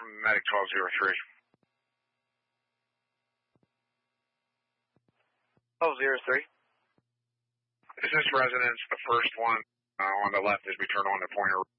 Medic 1203. 1203. Is this residence the first one on the left as we turn on the pointer?